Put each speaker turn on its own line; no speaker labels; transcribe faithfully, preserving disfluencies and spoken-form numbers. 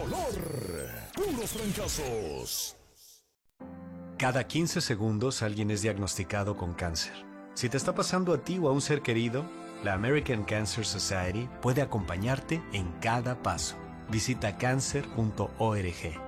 Dolor. Puros fracasos.
Cada quince segundos alguien es diagnosticado con cáncer. Si te está pasando a ti o a un ser querido, la American Cancer Society puede acompañarte en cada paso. Visita cancer punto org.